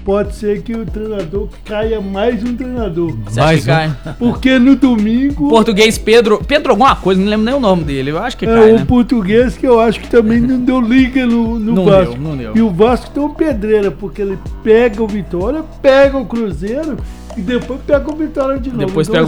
pode ser que o treinador caia mais um treinador. Você acha que cai? Porque no domingo... Português Pedro alguma coisa, não lembro nem o nome dele, eu acho que cai, o né? português que eu acho que também não deu liga no Vasco. Não deu. E o Vasco tem uma pedreira, porque ele pega o Vitória, pega o Cruzeiro e depois pega o Vitória de novo. Depois então, pega